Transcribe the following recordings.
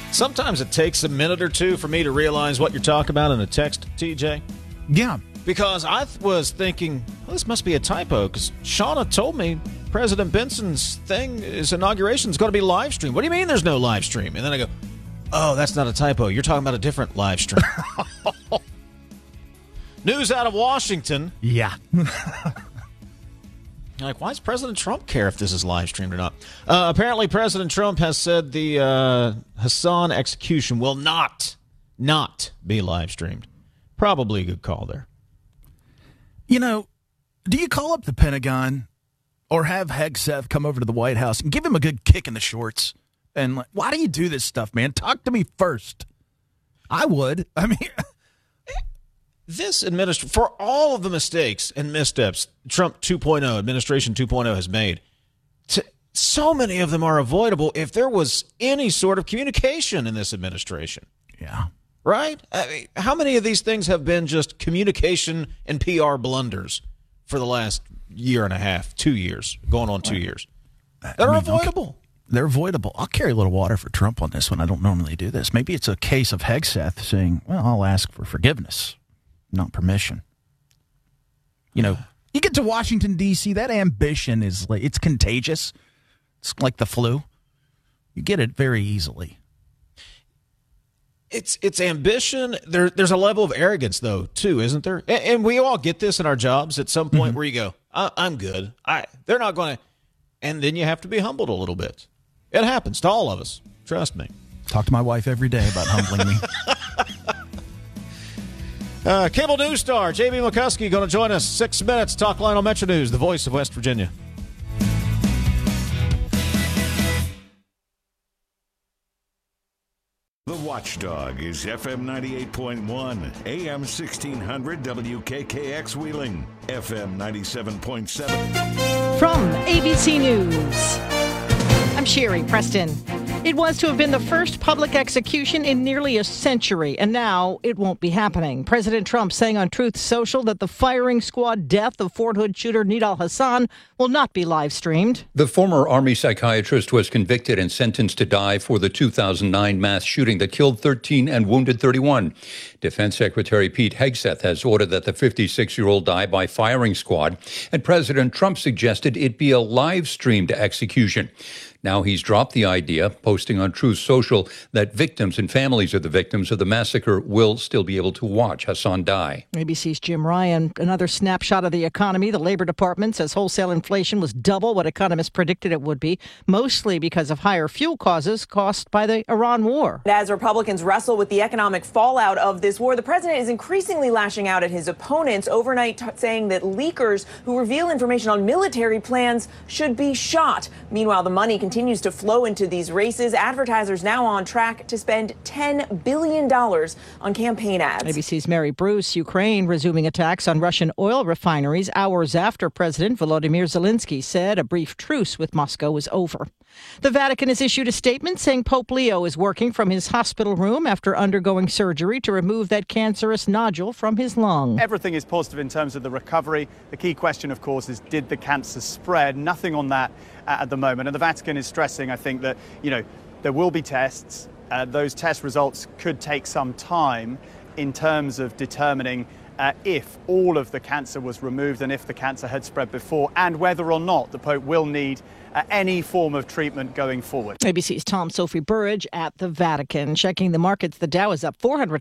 Sometimes it takes a minute or two for me to realize what you're talking about in a text, TJ. Yeah. Because I was thinking, well, this must be a typo, because Shauna told me President Benson's his inauguration is going to be live streamed. What do you mean there's no live stream? And then I go, oh, that's not a typo. You're talking about a different live stream. News out of Washington. Yeah. Like, why does President Trump care if this is live streamed or not? Apparently, President Trump has said the Hassan execution will not be live streamed. Probably a good call there. You know, do you call up the Pentagon or have Hegseth come over to the White House and give him a good kick in the shorts? And like, why do you do this stuff, man? Talk to me first. I would. I mean, this administration, for all of the mistakes and missteps Trump 2.0, administration 2.0 has made, so many of them are avoidable if there was any sort of communication in this administration. Yeah. Right? I mean, how many of these things have been just communication and PR blunders for the last year and a half, 2 years, going on 2 years? That are avoidable. Okay. They're avoidable. I'll carry a little water for Trump on this one. I don't normally do this. Maybe it's a case of Hegseth saying, well, I'll ask for forgiveness, not permission. You know, you get to Washington, D.C., that ambition is like, it's contagious. It's like the flu. You get it very easily. It's ambition. There's a level of arrogance, though, too, isn't there? And we all get this in our jobs at some point where you go, I'm good. They're not going to. And then you have to be humbled a little bit. It happens to all of us. Trust me. Talk to my wife every day about humbling me. Cable News star J.B. McCuskey going to join us 6 minutes. Talk Lionel Metro News, the voice of West Virginia. The Watchdog is FM 98.1, AM 1600 WKKX Wheeling, FM 97.7. From ABC News, I'm Sherry Preston. It was to have been the first public execution in nearly a century, and now it won't be happening. President Trump saying on Truth Social that the firing squad death of Fort Hood shooter Nidal Hasan will not be live streamed. The former Army psychiatrist was convicted and sentenced to die for the 2009 mass shooting that killed 13 and wounded 31. Defense Secretary Pete Hegseth has ordered that the 56-year-old die by firing squad, and President Trump suggested it be a live-streamed execution. Now he's dropped the idea, posting on Truth Social that victims and families of the victims of the massacre will still be able to watch Hasan die. ABC's Jim Ryan. Another snapshot of the economy. The Labor Department says wholesale inflation was double what economists predicted it would be, mostly because of higher fuel costs caused by the Iran war. As Republicans wrestle with the economic fallout of this war, the president is increasingly lashing out at his opponents overnight, saying that leakers who reveal information on military plans should be shot. Meanwhile, the money continues to flow into these races. Advertisers now on track to spend $10 billion on campaign ads. ABC's Mary Bruce. Ukraine resuming attacks on Russian oil refineries hours after President Volodymyr Zelensky said a brief truce with Moscow was over. The Vatican has issued a statement saying Pope Leo is working from his hospital room after undergoing surgery to remove that cancerous nodule from his lung. Everything is positive in terms of the recovery. The key question, of course, is did the cancer spread? Nothing on that at the moment. And the Vatican is stressing, I think, that, there will be tests. Those test results could take some time in terms of determining if all of the cancer was removed and if the cancer had spread before, and whether or not the Pope will need any form of treatment going forward. ABC's Tom Sophie Burridge at the Vatican. Checking the markets, the Dow is up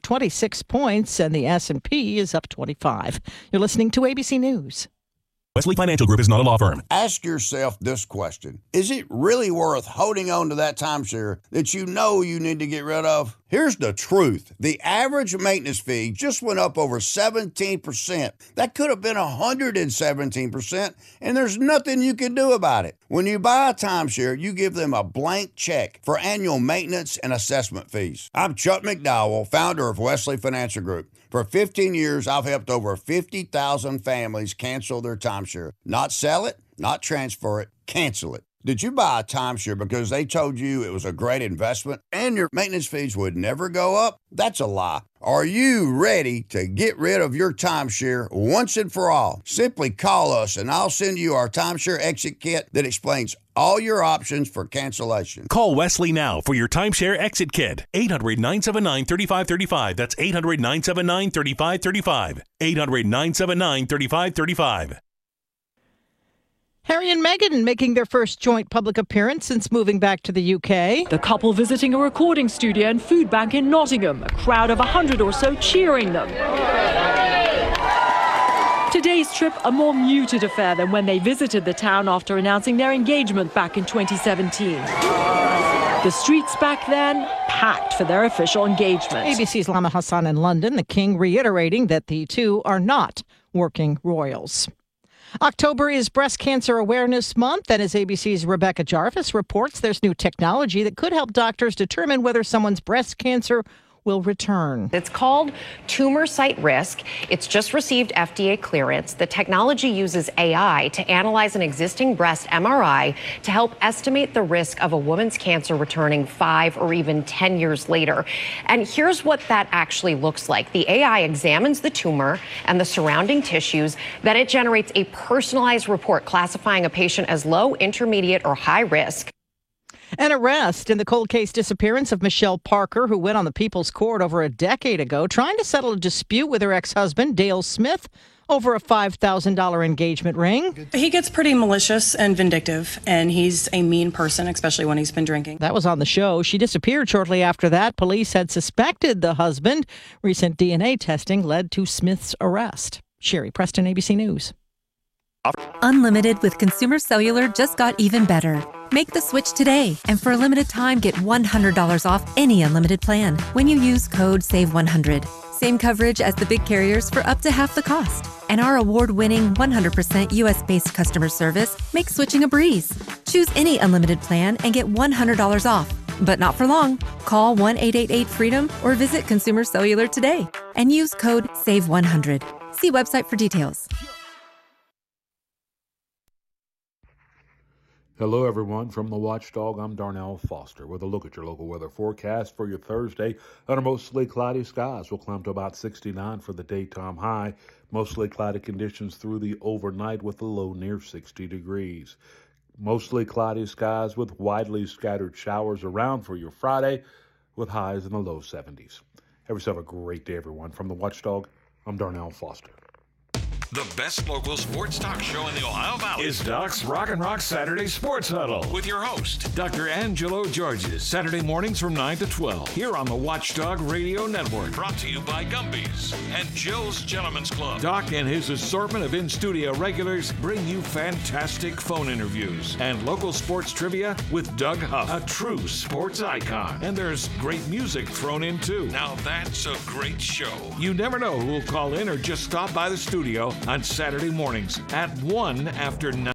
426 points and the S&P is up 25. You're listening to ABC News. Wesley Financial Group is not a law firm. Ask yourself this question. Is it really worth holding on to that timeshare that you know you need to get rid of? Here's the truth. The average maintenance fee just went up over 17%. That could have been 117%, and there's nothing you can do about it. When you buy a timeshare, you give them a blank check for annual maintenance and assessment fees. I'm Chuck McDowell, founder of Wesley Financial Group. For 15 years, I've helped over 50,000 families cancel their timeshare. Not sell it, not transfer it, cancel it. Did you buy a timeshare because they told you it was a great investment and your maintenance fees would never go up? That's a lie. Are you ready to get rid of your timeshare once and for all? Simply call us and I'll send you our timeshare exit kit that explains all your options for cancellation. Call Wesley now for your timeshare exit kit. 800-979-3535. That's 800-979-3535. 800-979-3535. Harry and Meghan making their first joint public appearance since moving back to the UK. The couple visiting a recording studio and food bank in Nottingham, a crowd of 100 or so cheering them. Today's trip, a more muted affair than when they visited the town after announcing their engagement back in 2017. The streets back then, packed for their official engagement. ABC's Lama Hassan in London, the king reiterating that the two are not working royals. October is Breast Cancer Awareness Month, and as ABC's Rebecca Jarvis reports, there's new technology that could help doctors determine whether someone's breast cancer will return. It's called Tumor Site Risk. It's just received FDA clearance. The technology uses AI to analyze an existing breast MRI to help estimate the risk of a woman's cancer returning 5 or even 10 years later. And here's what that actually looks like. The AI examines the tumor and the surrounding tissues. Then it generates a personalized report classifying a patient as low, intermediate, or high risk. An arrest in the cold case disappearance of Michelle Parker, who went on the People's Court over a decade ago, trying to settle a dispute with her ex-husband, Dale Smith, over a $5,000 engagement ring. He gets pretty malicious and vindictive, and he's a mean person, especially when he's been drinking. That was on the show. She disappeared shortly after that. Police had suspected the husband. Recent DNA testing led to Smith's arrest. Sherry Preston, ABC News. Unlimited with Consumer Cellular just got even better. Make the switch today, and for a limited time, get $100 off any unlimited plan when you use code SAVE100. Same coverage as the big carriers for up to half the cost. And our award-winning 100% U.S.-based customer service makes switching a breeze. Choose any unlimited plan and get $100 off. But not for long. Call 1-888-FREEDOM or visit Consumer Cellular today and use code SAVE100. See website for details. Hello, everyone. From the Watchdog, I'm Darnell Foster with a look at your local weather forecast for your Thursday. Under mostly cloudy skies, we'll climb to about 69 for the daytime high. Mostly cloudy conditions through the overnight with a low near 60 degrees. Mostly cloudy skies with widely scattered showers around for your Friday with highs in the low 70s. Have yourself a great day, everyone. From the Watchdog, I'm Darnell Foster. The best local sports talk show in the Ohio Valley is Doc's Rock and Rock Saturday Sports Huddle with your host, Dr. Angelo Georges, Saturday mornings from 9 to 12 here on the Watchdog Radio Network. Brought to you by Gumby's and Joe's Gentlemen's Club. Doc and his assortment of in-studio regulars bring you fantastic phone interviews and local sports trivia with Doug Huff, a true sports icon. And there's great music thrown in too. Now that's a great show. You never know who will call in or just stop by the studio on Saturday mornings at 1 after 9.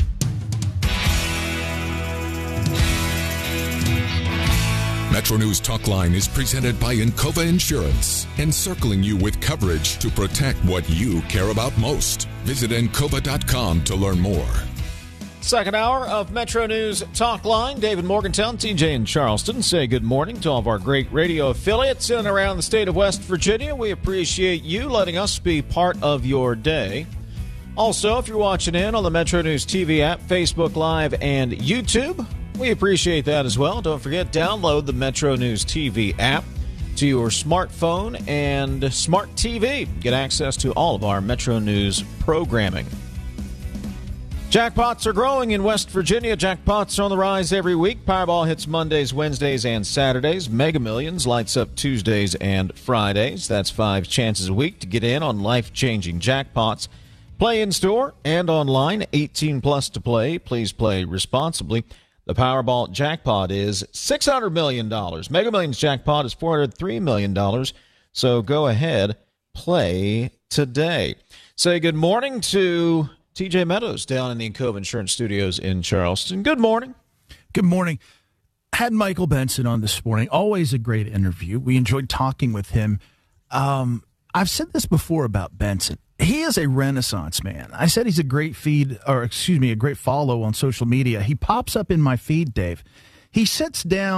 Metro News Talkline is presented by Encova Insurance, encircling you with coverage to protect what you care about most. Visit Encova.com to learn more. Second hour of Metro News Talkline. David Morgantown, TJ in Charleston. Say good morning to all of our great radio affiliates in and around the state of West Virginia. We appreciate you letting us be part of your day. Also, if you're watching in on the Metro News TV app, Facebook Live, and YouTube, we appreciate that as well. Don't forget, download the Metro News TV app to your smartphone and smart TV. Get access to all of our Metro News programming. Jackpots are growing in West Virginia. Jackpots are on the rise every week. Powerball hits Mondays, Wednesdays, and Saturdays. Mega Millions lights up Tuesdays and Fridays. That's 5 chances a week to get in on life-changing jackpots. Play in-store and online. 18 plus to play. Please play responsibly. The Powerball jackpot is $600 million. Mega Millions jackpot is $403 million. So go ahead, play today. Say good morning to TJ Meadows down in the Encova Insurance Studios in Charleston. Good morning. Good morning. Had Michael Benson on this morning. Always a great interview. We enjoyed talking with him. I've said this before about Benson. He is a Renaissance man. I said he's a great a great follow on social media. He pops up in my feed, Dave. He sits down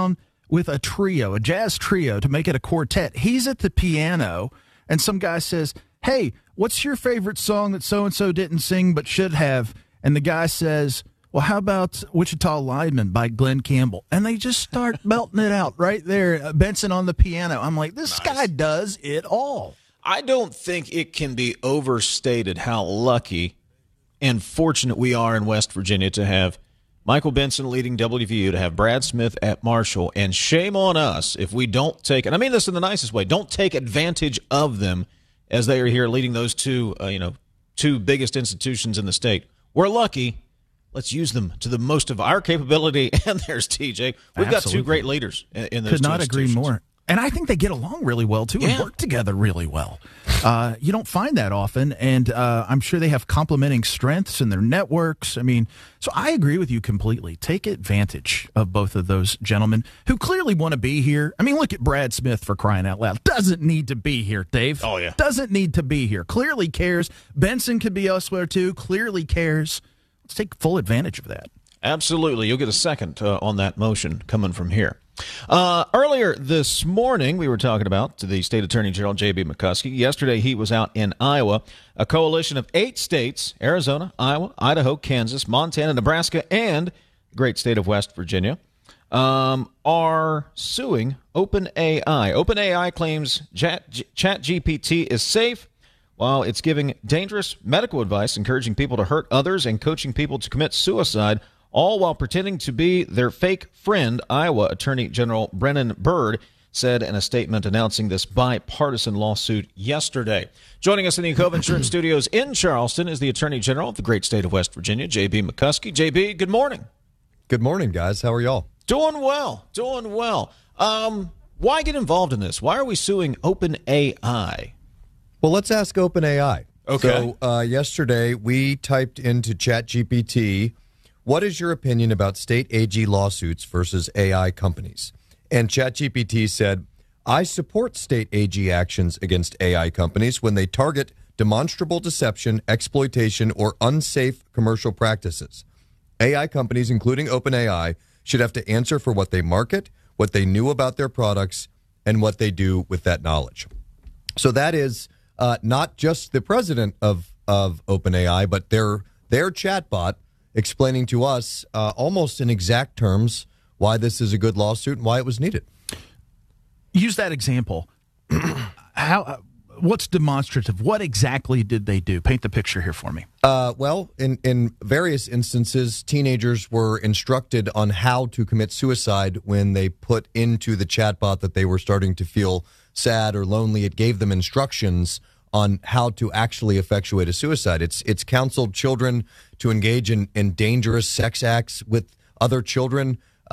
with a trio, a jazz trio, to make it a quartet. He's at the piano, and some guy says, hey, what's your favorite song that so-and-so didn't sing but should have? And the guy says, well, how about Wichita Lineman by Glenn Campbell? And they just start belting it out right there. Benson on the piano. I'm like, this guy does it all. I don't think it can be overstated how lucky and fortunate we are in West Virginia to have Michael Benson leading WVU, to have Brad Smith at Marshall, and shame on us if we don't take, and I mean this in the nicest way, don't take advantage of them as they are here leading those two biggest institutions in the state. We're lucky. Let's use them to the most of our capability. And there's TJ. We've got two great leaders in those Could not agree more. And I think they get along really well, too, and work together really well. You don't find that often, and I'm sure they have complementing strengths in their networks. I mean, so I agree with you completely. Take advantage of both of those gentlemen who clearly want to be here. I mean, look at Brad Smith, for crying out loud. Doesn't need to be here, Dave. Oh, yeah. Doesn't need to be here. Clearly cares. Benson could be elsewhere, too. Clearly cares. Let's take full advantage of that. Absolutely. You'll get a second on that motion coming from here. Earlier this morning, we were talking about the State Attorney General J.B. McCuskey. Yesterday, he was out in Iowa. A coalition of 8 states, Arizona, Iowa, Idaho, Kansas, Montana, Nebraska, and the great state of West Virginia, are suing OpenAI. OpenAI claims ChatGPT is safe, while it's giving dangerous medical advice, encouraging people to hurt others, and coaching people to commit suicide, all while pretending to be their fake friend. Iowa Attorney General Brennan Byrd said in a statement announcing this bipartisan lawsuit yesterday. Joining us in the Encova Insurance Studios in Charleston is the Attorney General of the great state of West Virginia, J.B. McCuskey. J.B., good morning. Good morning, guys. How are y'all? Doing well. Doing well. Why get involved in this? Why are we suing OpenAI? Well, let's ask OpenAI. Okay. So yesterday we typed into ChatGPT, what is your opinion about state AG lawsuits versus AI companies? And ChatGPT said, I support state AG actions against AI companies when they target demonstrable deception, exploitation, or unsafe commercial practices. AI companies, including OpenAI, should have to answer for what they market, what they knew about their products, and what they do with that knowledge. So that is not just the president of OpenAI, but their chatbot explaining to us almost in exact terms why this is a good lawsuit and why it was needed. Use that example. What's demonstrative? What exactly did they do? Paint the picture here for me. Well, in various instances, teenagers were instructed on how to commit suicide when they put into the chatbot that they were starting to feel sad or lonely. It gave them instructions on how to actually effectuate a suicide. It's counseled children to engage in dangerous sex acts with other children.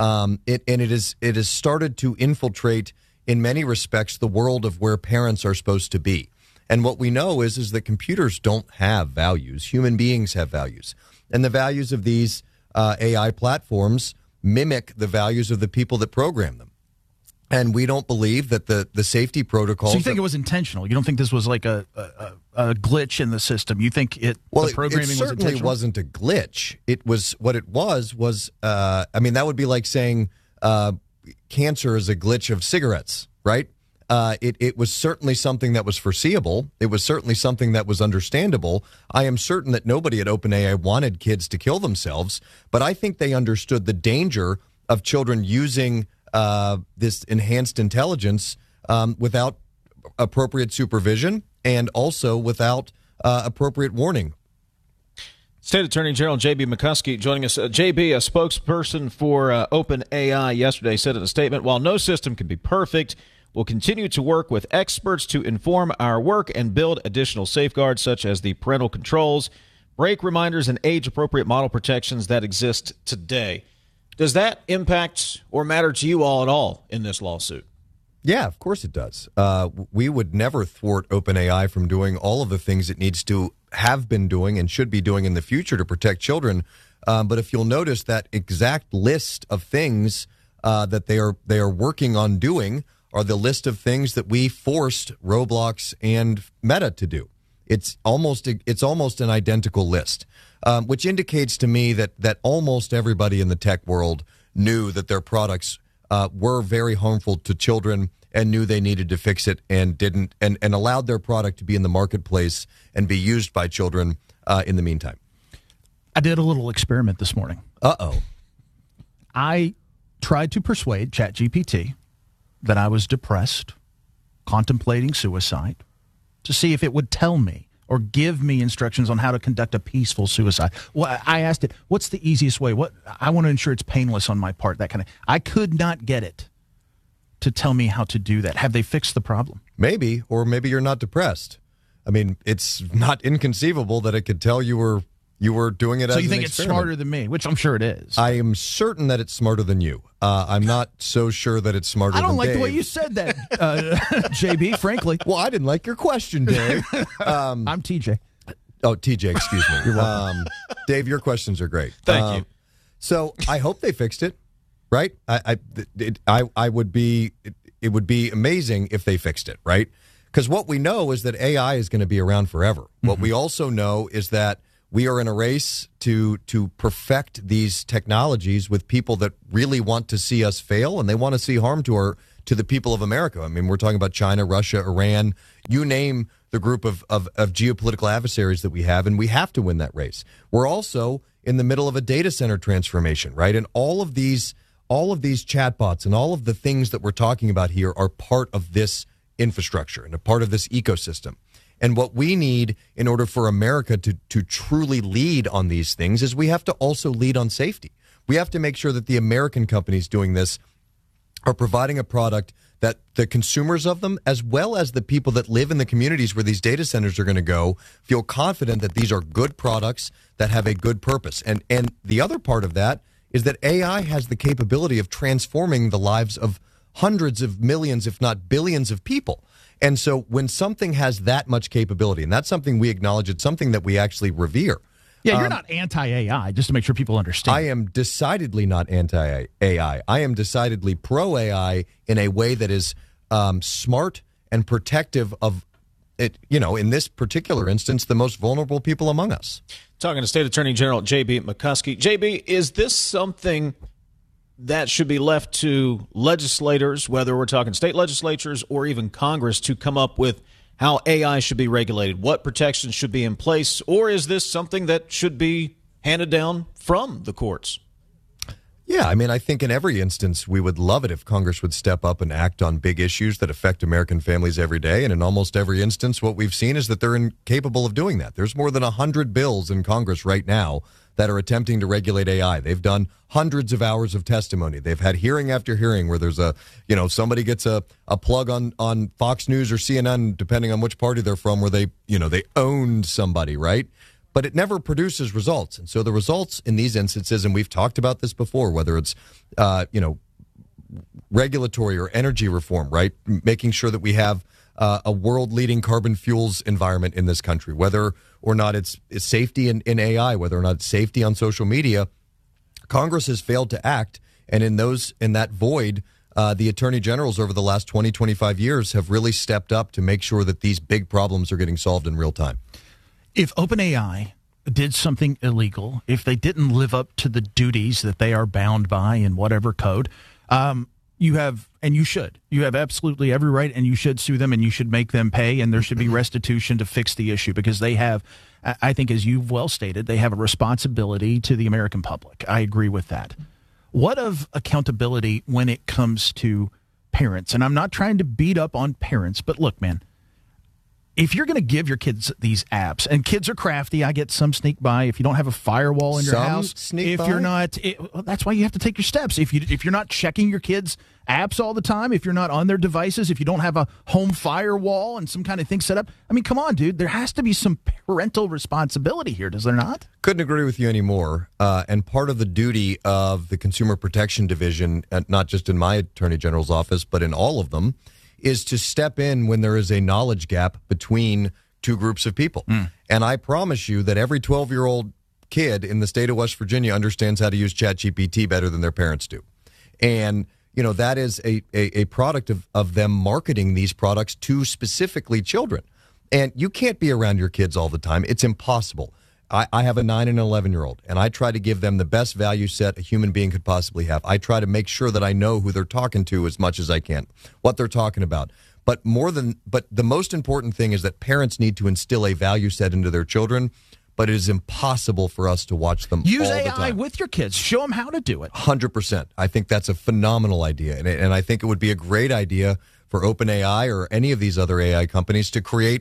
It has started to infiltrate, in many respects, the world of where parents are supposed to be. And what we know is that computers don't have values. Human beings have values. And the values of these AI platforms mimic the values of the people that program them. And we don't believe that the safety protocols... So you think it was intentional? You don't think this was like a glitch in the system? You think the programming was intentional? It certainly wasn't a glitch. It was, what it was, I mean, that would be like saying cancer is a glitch of cigarettes, right? It was certainly something that was foreseeable. It was certainly something that was understandable. I am certain that nobody at OpenAI wanted kids to kill themselves, but I think they understood the danger of children using this enhanced intelligence without appropriate supervision and also without appropriate warning. State Attorney General J.B. McCuskey joining us. J.B., a spokesperson for OpenAI yesterday, said in a statement, while no system can be perfect, we'll continue to work with experts to inform our work and build additional safeguards such as the parental controls, break reminders, and age-appropriate model protections that exist today. Does that impact or matter to you all at all in this lawsuit? Yeah, of course it does. We would never thwart OpenAI from doing all of the things it needs to have been doing and should be doing in the future to protect children. But if you'll notice that exact list of things that they are working on doing are the list of things that we forced Roblox and Meta to do. It's almost an identical list, which indicates to me that almost everybody in the tech world knew that their products were very harmful to children and knew they needed to fix it and didn't, and allowed their product to be in the marketplace and be used by children in the meantime. I did a little experiment this morning. Uh-oh. I tried to persuade ChatGPT that I was depressed, contemplating suicide, to see if it would tell me or give me instructions on how to conduct a peaceful suicide. Well, I asked it, what's the easiest way? What I want to ensure it's painless on my part, that kind of. I could not get it to tell me how to do that. Have they fixed the problem? Maybe, or maybe you're not depressed. I mean, it's not inconceivable that it could tell you were doing it as an experiment. So you think it's smarter than me, which I'm sure it is. I am certain that it's smarter than you. I'm not so sure that it's smarter than Dave. I don't like the way you said that, JB, frankly. Well, I didn't like your question, Dave. I'm TJ. Oh, TJ, excuse me. You're welcome. Dave, your questions are great. Thank you. So I hope they fixed it, right? I would be. It would be amazing if they fixed it, right? Because what we know is that AI is going to be around forever. Mm-hmm. What we also know is that we are in a race to perfect these technologies with people that really want to see us fail, and they want to see harm to the people of America. I mean, we're talking about China, Russia, Iran, you name the group of geopolitical adversaries that we have, and we have to win that race. We're also in the middle of a data center transformation, right? And all of these chatbots and all of the things that we're talking about here are part of this infrastructure and a part of this ecosystem. And what we need in order for America to truly lead on these things is we have to also lead on safety. We have to make sure that the American companies doing this are providing a product that the consumers of them, as well as the people that live in the communities where these data centers are going to go, feel confident that these are good products that have a good purpose. And the other part of that is that AI has the capability of transforming the lives of hundreds of millions, if not billions of people. And so when something has that much capability, and that's something we acknowledge, it's something that we actually revere. Yeah, you're not anti-AI, just to make sure people understand. I am decidedly not anti-AI. I am decidedly pro-AI in a way that is smart and protective of it, in this particular instance, the most vulnerable people among us. Talking to State Attorney General J.B. McCuskey. J.B., is this something that should be left to legislators, whether we're talking state legislatures or even Congress, to come up with how AI should be regulated, what protections should be in place, or is this something that should be handed down from the courts? Yeah, I mean, I think in every instance, we would love it if Congress would step up and act on big issues that affect American families every day. And in almost every instance, what we've seen is that they're incapable of doing that. There's more than 100 bills in Congress right now that are attempting to regulate AI. They've done hundreds of hours of testimony. They've had hearing after hearing where there's somebody gets a plug on Fox News or CNN, depending on which party they're from, where they owned somebody, right? But it never produces results. And so the results in these instances, and we've talked about this before, whether it's, regulatory or energy reform, right? Making sure that we have a world-leading carbon fuels environment in this country, whether or not it's safety in AI, whether or not it's safety on social media. Congress has failed to act. And in that void, the attorney generals over the last 20, 25 years have really stepped up to make sure that these big problems are getting solved in real time. If OpenAI did something illegal, if they didn't live up to the duties that they are bound by in whatever code, you have absolutely every right, and you should sue them and you should make them pay, and there should be restitution to fix the issue, because they have, I think, as you've well stated, they have a responsibility to the American public. I agree with that. What of accountability when it comes to parents? And I'm not trying to beat up on parents, but look, man, if you're going to give your kids these apps, and kids are crafty, I get some sneak by. If you don't have a firewall in your house, you're not, that's why you have to take your steps. If you're not checking your kids' apps all the time, if you're not on their devices, if you don't have a home firewall and some kind of thing set up, I mean, come on, dude. There has to be some parental responsibility here, does there not? Couldn't agree with you anymore. And part of the duty of the Consumer Protection Division, not just in my Attorney General's office, but in all of them, is to step in when there is a knowledge gap between two groups of people. And I promise you that every 12-year-old kid in the state of West Virginia understands how to use ChatGPT better than their parents do. And, that is a product of them marketing these products to specifically children. And you can't be around your kids all the time. It's impossible. I have a 9 and 11-year-old, and I try to give them the best value set a human being could possibly have. I try to make sure that I know who they're talking to as much as I can, what they're talking about. But the most important thing is that parents need to instill a value set into their children, but it is impossible for us to watch them Use all the AI time. with your kids. Show them how to do it. 100%. I think that's a phenomenal idea, and I think it would be a great idea for OpenAI or any of these other AI companies to create,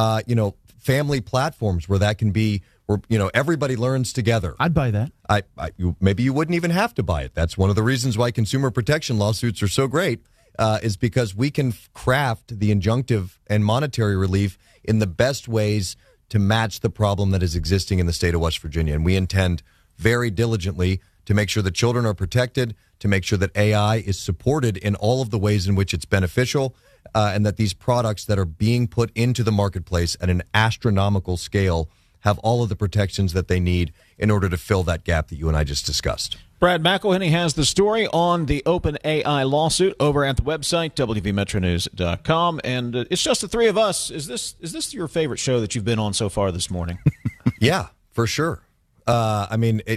family platforms where that can be, where everybody learns together. I'd buy that. Maybe you wouldn't even have to buy it. That's one of the reasons why consumer protection lawsuits are so great, is because we can craft the injunctive and monetary relief in the best ways to match the problem that is existing in the state of West Virginia. And we intend very diligently to make sure that children are protected, to make sure that AI is supported in all of the ways in which it's beneficial, and that these products that are being put into the marketplace at an astronomical scale have all of the protections that they need in order to fill that gap that you and I just discussed. Brad McElhenney has the story on the OpenAI lawsuit over at the website, WVMetroNews.com. And it's just the three of us. Is this your favorite show that you've been on so far this morning? Yeah, for sure. Wait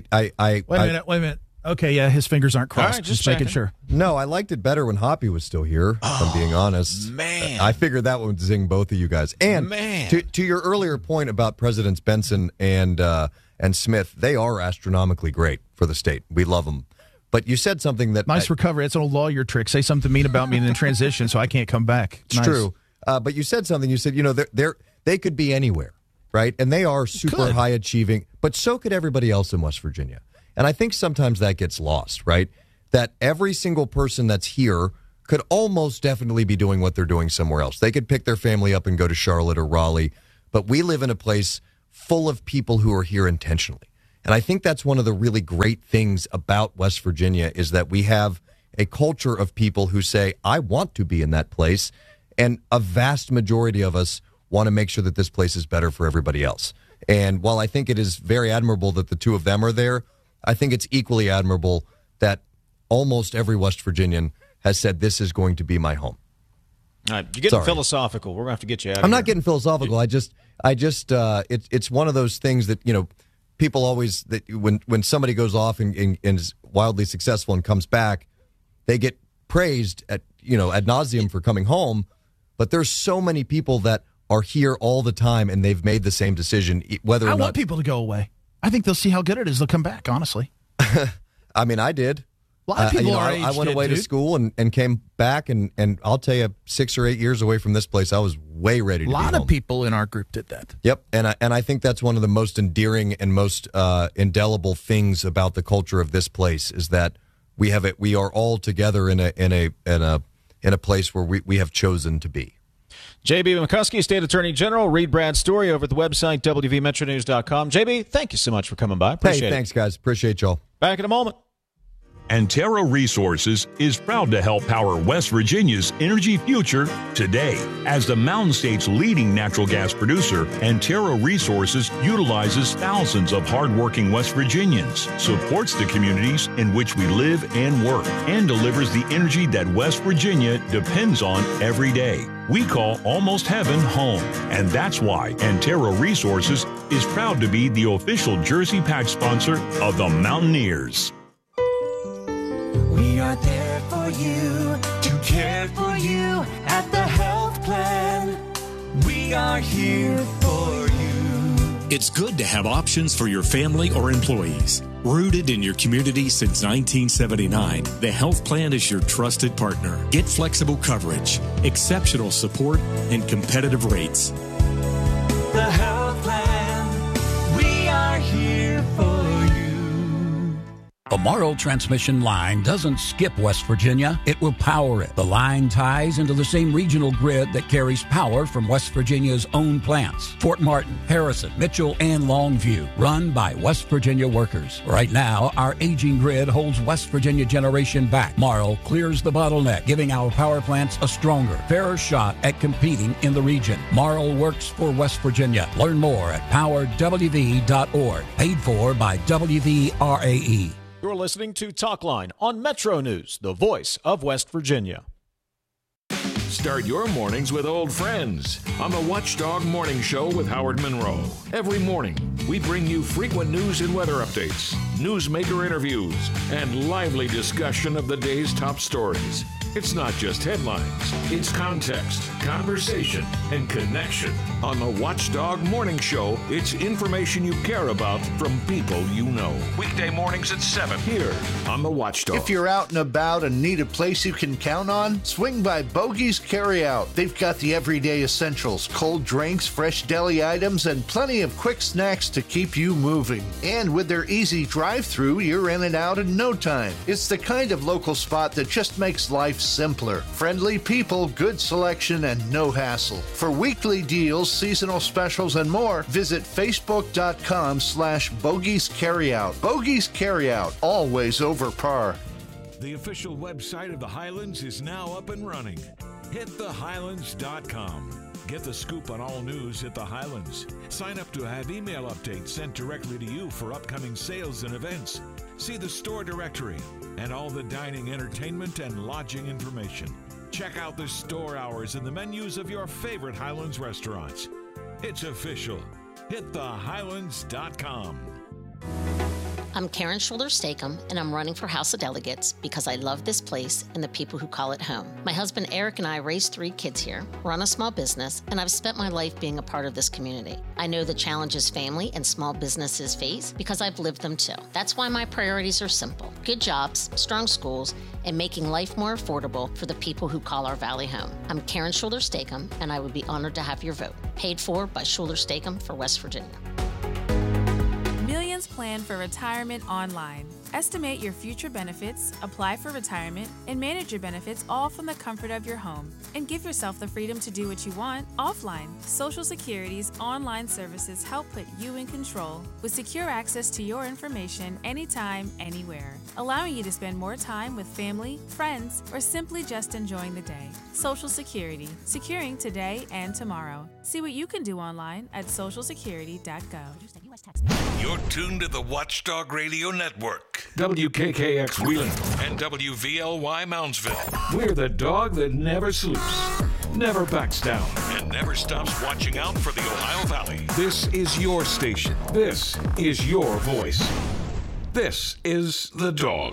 a minute. Okay, yeah, his fingers aren't crossed. All right, just making sure. No, I liked it better when Hoppy was still here, if I'm being honest. Man. I figured that would zing both of you guys. And to your earlier point about Presidents Benson and Smith, they are astronomically great for the state. We love them. But you said something that... Nice recovery. It's an old lawyer trick. Say something mean about me and then transition so I can't come back. It's true. But you said something. You said, they could be anywhere, right? And they are super high achieving, but so could everybody else in West Virginia. And I think sometimes that gets lost, right? That every single person that's here could almost definitely be doing what they're doing somewhere else. They could pick their family up and go to Charlotte or Raleigh, but we live in a place full of people who are here intentionally. And I think that's one of the really great things about West Virginia is that we have a culture of people who say, I want to be in that place. And a vast majority of us want to make sure that this place is better for everybody else. And while I think it is very admirable that the two of them are there, I think it's equally admirable that almost every West Virginian has said this is going to be my home. All right, you're getting philosophical. We're going to have to get you out of here. I'm not getting philosophical. It's one of those things that, people always, that when somebody goes off and is wildly successful and comes back, they get praised ad nauseum for coming home. But there's so many people that are here all the time and they've made the same decision, whether or not. I want people to go away. I think they'll see how good it is. They'll come back, honestly. I mean, I did. A lot of people our age I went away to school and came back, and I'll tell you, 6 or 8 years away from this place, I was way ready to be home. A lot of people in our group did that. Yep, and I think that's one of the most endearing and most indelible things about the culture of this place is that we are all together in a place where we have chosen to be. J.B. McCuskey, State Attorney General. Read Brad's story over at the website, WVMetroNews.com. J.B., thank you so much for coming by. Appreciate it. Thanks, guys. Appreciate y'all. Back in a moment. Antero Resources is proud to help power West Virginia's energy future today. As the Mountain State's leading natural gas producer, Antero Resources utilizes thousands of hardworking West Virginians, supports the communities in which we live and work, and delivers the energy that West Virginia depends on every day. We call Almost Heaven home, and that's why Antero Resources is proud to be the official jersey patch sponsor of the Mountaineers. We are there for you, to care for you at the health plan. We are here for you. It's good to have options for your family or employees. Rooted in your community since 1979, the health plan is your trusted partner. Get flexible coverage, exceptional support, and competitive rates. The health plan, we are here for you. The Marl transmission line doesn't skip West Virginia, it will power it. The line ties into the same regional grid that carries power from West Virginia's own plants. Fort Martin, Harrison, Mitchell, and Longview, run by West Virginia workers. Right now, our aging grid holds West Virginia generation back. Marl clears the bottleneck, giving our power plants a stronger, fairer shot at competing in the region. Marl works for West Virginia. Learn more at powerwv.org. Paid for by WVRAE. You're listening to Talkline on Metro News, the voice of West Virginia. Start your mornings with old friends on the Watchdog Morning Show with Howard Monroe. Every morning, we bring you frequent news and weather updates, newsmaker interviews, and lively discussion of the day's top stories. It's not just headlines, it's context, conversation, and connection. On the Watchdog Morning Show, it's information you care about from people you know. Weekday mornings at 7 here on the Watchdog. If you're out and about and need a place you can count on, swing by Bogey's Carryout. They've got the everyday essentials, cold drinks, fresh deli items, and plenty of quick snacks to keep you moving. And with their easy drive-thru, you're in and out in no time. It's the kind of local spot that just makes life simpler. Friendly people, good selection, and no hassle. For weekly deals, seasonal specials, and more, visit Facebook.com/Bogey's Carryout. Bogey's Carryout, always over par. The official website of the Highlands is now up and running. HitTheHighlands.com. Get the scoop on all news at the Highlands. Sign up to have email updates sent directly to you for upcoming sales and events. See the store directory and all the dining, entertainment, and lodging information. Check out the store hours and the menus of your favorite Highlands restaurants. It's official. HitTheHighlands.com. I'm Karen Schuler-Stakem, and I'm running for House of Delegates because I love this place and the people who call it home. My husband Eric and I raised 3 kids here, run a small business, and I've spent my life being a part of this community. I know the challenges family and small businesses face because I've lived them too. That's why my priorities are simple: good jobs, strong schools, and making life more affordable for the people who call our valley home. I'm Karen Schuler-Stakem, and I would be honored to have your vote. Paid for by Schuler-Stakem for West Virginia. Millions plan for retirement online. Estimate your future benefits, apply for retirement, and manage your benefits all from the comfort of your home. And give yourself the freedom to do what you want offline. Social Security's online services help put you in control with secure access to your information anytime, anywhere, allowing you to spend more time with family, friends, or simply just enjoying the day. Social Security, securing today and tomorrow. See what you can do online at socialsecurity.gov. You're tuned to the Watchdog Radio Network, WKKX Wheeling, and WVLY Moundsville. We're the dog that never sleeps, never backs down, and never stops watching out for the Ohio Valley. This is your station. This is your voice. This is The Dog.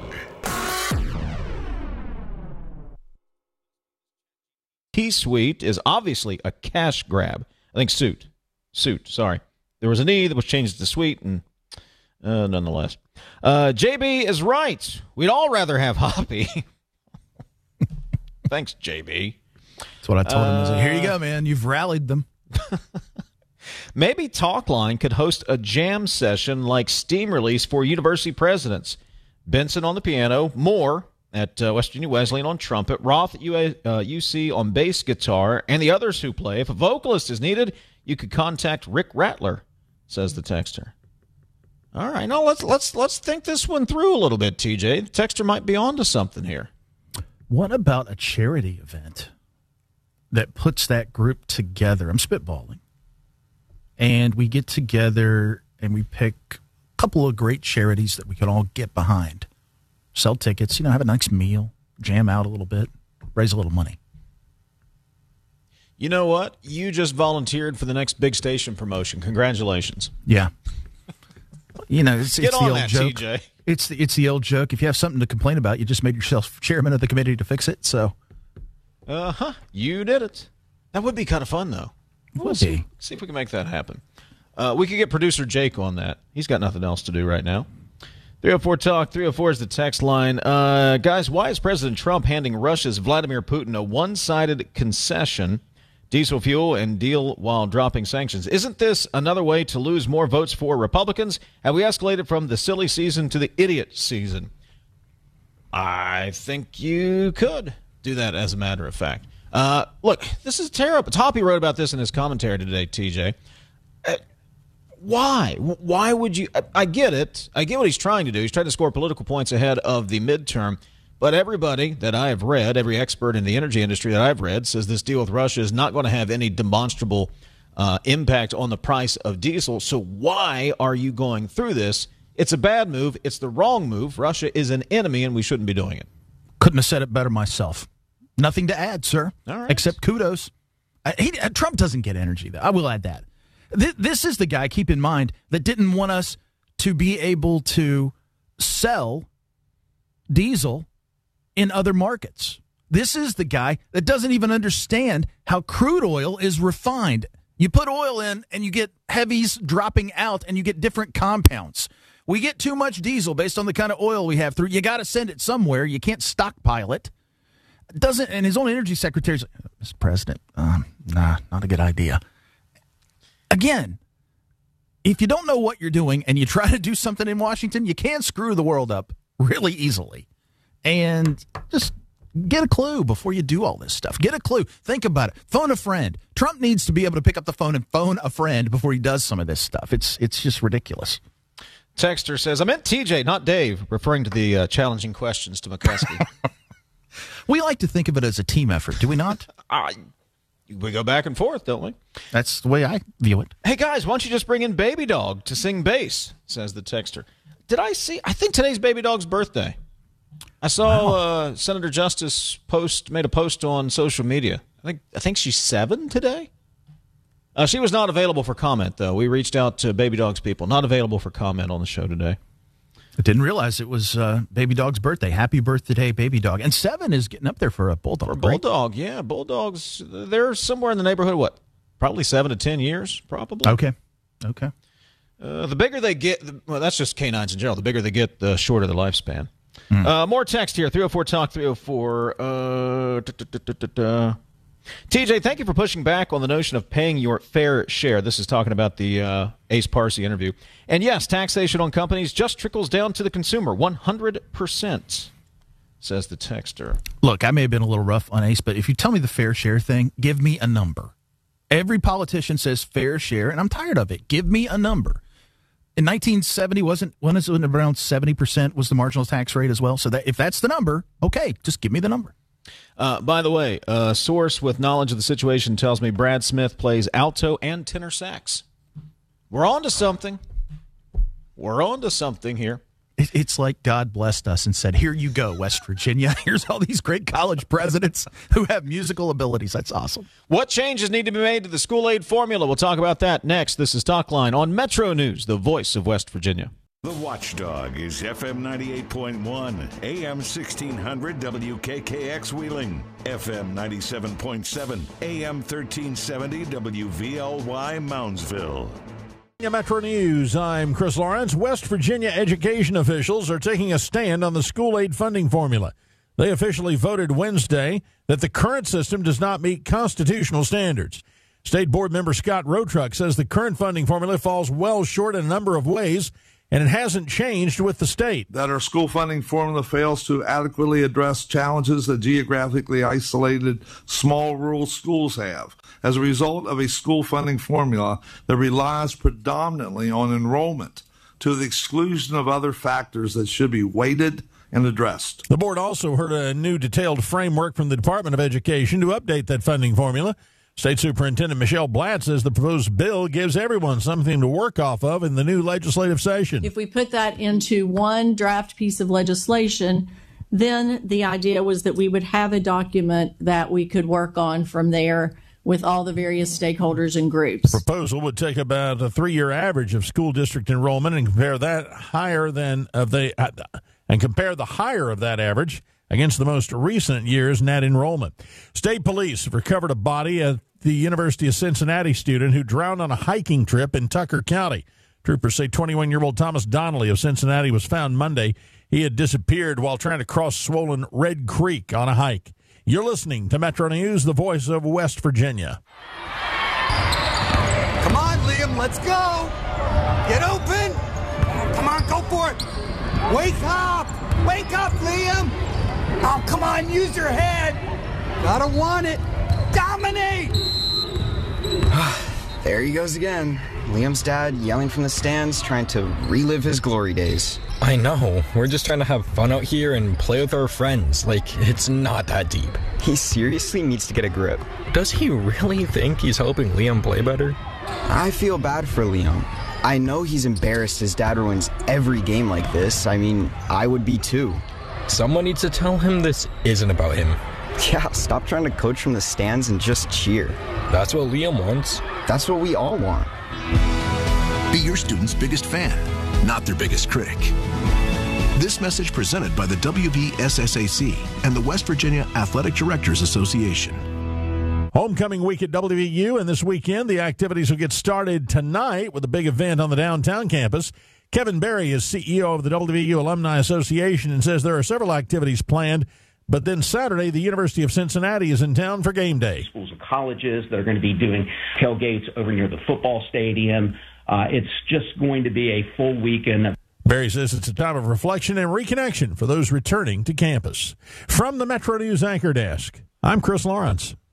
T-Suite is obviously a cash grab. I think suit, sorry. There was an E that was changed to Sweet, and nonetheless. JB is right. We'd all rather have Hoppy. Thanks, JB. That's what I told him. I was like, here you go, man. You've rallied them. Maybe Talkline could host a jam session like Steam Release for university presidents. Benson on the piano, Moore at West Virginia Wesleyan on trumpet, Roth at UC on bass guitar, and the others who play. If a vocalist is needed, you could contact Rick Rattler, says the texter. All right, now let's think this one through a little bit, TJ. The texter might be onto something here. What about a charity event that puts that group together? I'm spitballing. And we get together and we pick a couple of great charities that we can all get behind. Sell tickets, have a nice meal, jam out a little bit, raise a little money. You know what? You just volunteered for the next big station promotion. Congratulations. Yeah. It's Get the on old that, joke. TJ. It's the old joke. If you have something to complain about, you just made yourself chairman of the committee to fix it. So, you did it. That would be kind of fun, though. We'll see if we can make that happen. We could get producer Jake on that. He's got nothing else to do right now. 304 Talk. 304 is the text line. Guys, why is President Trump handing Russia's Vladimir Putin a one-sided concession? Diesel fuel and deal while dropping sanctions. Isn't this another way to lose more votes for Republicans? Have we escalated from the silly season to the idiot season? I think you could do that, as a matter of fact. Look, this is terrible. Toppy wrote about this in his commentary today, TJ. Why? Why would you? I get it. I get what he's trying to do. He's trying to score political points ahead of the midterm. But everybody that I have read, every expert in the energy industry that I've read, says this deal with Russia is not going to have any demonstrable impact on the price of diesel. So why are you going through this? It's a bad move. It's the wrong move. Russia is an enemy, and we shouldn't be doing it. Couldn't have said it better myself. Nothing to add, sir. All right. Except kudos. Trump doesn't get energy, though. I will add that. This is the guy, keep in mind, that didn't want us to be able to sell diesel in other markets. This is the guy that doesn't even understand how crude oil is refined. You put oil in and you get heavies dropping out and you get different compounds. We get too much diesel based on the kind of oil we have through. You got to send it somewhere. You can't stockpile it. And his own energy secretary's like, Mr. President, not a good idea. Again, if you don't know what you're doing and you try to do something in Washington, you can screw the world up really easily. And just get a clue before you do all this stuff. Get a clue. Think about it. Phone a friend. Trump needs to be able to pick up the phone and phone a friend before he does some of this stuff. It's just ridiculous. Texter says, I meant TJ, not Dave, referring to the challenging questions to McCuskey. We like to think of it as a team effort, do we not? We go back and forth, don't we? That's the way I view it. Hey, guys, why don't you just bring in Baby Dog to sing bass, says the texter. I think today's Baby Dog's birthday. I saw Senator Justice made a post on social media. I think she's 7 today. She was not available for comment, though. We reached out to Baby Dog's people. Not available for comment on the show today. I didn't realize it was Baby Dog's birthday. Happy birthday, Baby Dog. And 7 is getting up there for a bulldog. For a bulldog, right? Yeah. Bulldogs, they're somewhere in the neighborhood of what? Probably 7 to 10 years, probably. Okay. The bigger they get, that's just canines in general. The bigger they get, the shorter the lifespan. More text here, 304-TALK, 304. TJ, thank you for pushing back on the notion of paying your fair share. This is talking about the Ace Parsi interview. And yes, taxation on companies just trickles down to the consumer, 100%, says the texter. Look, I may have been a little rough on Ace, but if you tell me the fair share thing, give me a number. Every politician says fair share, and I'm tired of it. Give me a number. In 1970, wasn't around 70% was the marginal tax rate as well? So that if that's the number, okay, just give me the number. By the way, a source with knowledge of the situation tells me Brad Smith plays alto and tenor sax. We're on to something. We're on to something here. It's like God blessed us and said, here you go, West Virginia. Here's all these great college presidents who have musical abilities. That's awesome. What changes need to be made to the school aid formula? We'll talk about that next. This is Talkline on Metro News, the voice of West Virginia. The Watchdog is FM 98.1, AM 1600 WKKX Wheeling, FM 97.7, AM 1370 WVLY Moundsville. Metro News, I'm Chris Lawrence. West Virginia education officials are taking a stand on the school aid funding formula. They officially voted Wednesday that the current system does not meet constitutional standards. State Board member Scott Rotruck says the current funding formula falls well short in a number of ways, and it hasn't changed with the state. That our school funding formula fails to adequately address challenges that geographically isolated small rural schools have. As a result of a school funding formula that relies predominantly on enrollment to the exclusion of other factors that should be weighted and addressed. The board also heard a new detailed framework from the Department of Education to update that funding formula. State Superintendent Michelle Blatt says the proposed bill gives everyone something to work off of in the new legislative session. If we put that into one draft piece of legislation, then the idea was that we would have a document that we could work on from there with all the various stakeholders and groups. The proposal would take about a 3-year average of school district enrollment and compare the higher of that average against the most recent year's net enrollment. State police have recovered a body at the University of Cincinnati student who drowned on a hiking trip in Tucker County. Troopers say 21-year-old Thomas Donnelly of Cincinnati was found Monday. He had disappeared while trying to cross swollen Red Creek on a hike. You're listening to Metro News, the voice of West Virginia. Come on, Liam, let's go. Get open. Come on, go for it. Wake up. Wake up, Liam. Oh, come on, use your head. Gotta want it. Dominate. There he goes again. Liam's dad yelling from the stands, trying to relive his glory days. I know. We're just trying to have fun out here and play with our friends. Like, it's not that deep. He seriously needs to get a grip. Does he really think he's helping Liam play better? I feel bad for Liam. I know he's embarrassed his dad ruins every game like this. I mean, I would be too. Someone needs to tell him this isn't about him. Yeah, stop trying to coach from the stands and just cheer. That's what Liam wants. That's what we all want. Be your student's biggest fan, not their biggest critic. This message presented by the WVSSAC and the West Virginia Athletic Directors Association. Homecoming week at WVU, and this weekend the activities will get started tonight with a big event on the downtown campus. Kevin Berry is CEO of the WVU Alumni Association and says there are several activities planned, but then Saturday the University of Cincinnati is in town for game day. Schools and colleges that are going to be doing tailgates over near the football stadium. It's just going to be a full weekend. Berry says it's a time of reflection and reconnection for those returning to campus. From the Metro News Anchor Desk, I'm Chris Lawrence.